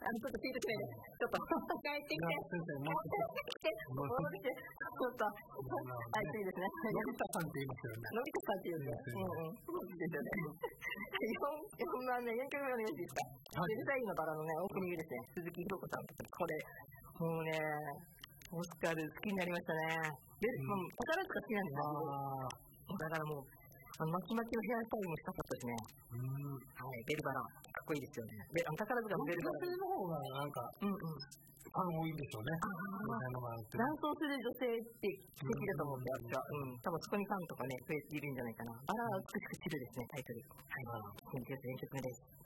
ちょっと聞いてくれる。ちょっと、帰ってきて。戻ってきて。ちょっと、はい、いいですね。 のび太さんって言いますよね。 のび太さんって言うんですよ。そうですよね。4番ね、4曲目お願いしていいですか。ベルサイユのバラのね、オープニングですね。鈴木ひろ子さん。これ、もうね、オスカル好きになりましたね。宝塚好きなんですよ。だからもう、巻き巻きのヘアスタイルもしたかったしね。はい、ベルバラ、かっこいいですよね。宝塚のベルバラ。 女性の方がなんか、ファン多いんでしょうね。 男装する女性って素敵だと思うんで、私は。多分そこにファンとかね、増えているんじゃないかな。バラは美しく散るですね、タイトル。はい、選曲目です。